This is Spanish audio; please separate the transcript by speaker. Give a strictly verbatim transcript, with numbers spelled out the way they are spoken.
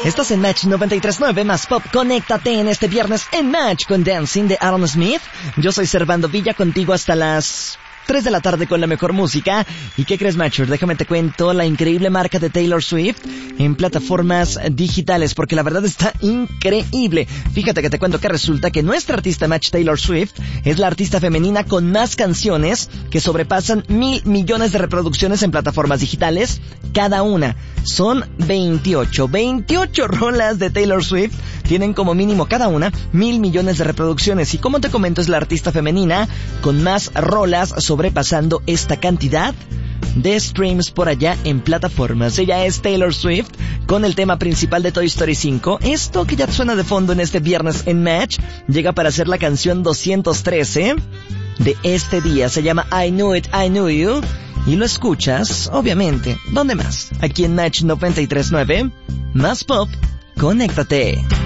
Speaker 1: Estás en Match noventa y tres punto nueve más Pop. Conéctate en este viernes en Match con Dancing de Aaron Smith. Yo soy Servando Villa, contigo hasta las tres de la tarde con la mejor música. ¿Y qué crees, Matcher? Déjame te cuento la increíble marca de Taylor Swift en plataformas digitales, porque la verdad está increíble. Fíjate que te cuento que resulta que nuestra artista Match, Taylor Swift, es la artista femenina con más canciones que sobrepasan mil millones de reproducciones en plataformas digitales cada una. Son veintiocho, veintiocho rolas de Taylor Swift. Tienen como mínimo cada una mil millones de reproducciones. Y como te comento, es la artista femenina con más rolas sobrepasando esta cantidad de streams por allá en plataformas. Ella es Taylor Swift con el tema principal de Toy Story cinco. Esto que ya suena de fondo en este viernes en Match llega para ser la canción doscientos trece de este día. Se llama I Knew It, I Knew You. Y lo escuchas, obviamente, ¿dónde más? Aquí en Match noventa y tres punto nueve, más Pop. Conéctate.